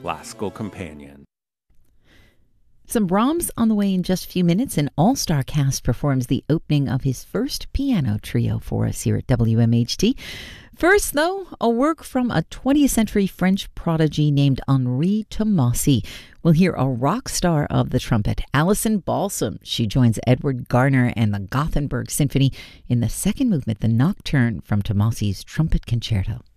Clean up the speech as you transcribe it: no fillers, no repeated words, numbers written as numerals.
classical companion. Some Brahms on the way in just a few minutes. An all-star cast performs the opening of his first piano trio for us here at WMHT. First, though, a work from a 20th century French prodigy named Henri Tomasi. We'll hear a rock star of the trumpet, Alison Balsam. She joins Edward Garner and the Gothenburg Symphony in the second movement, the Nocturne, from Tomasi's Trumpet Concerto.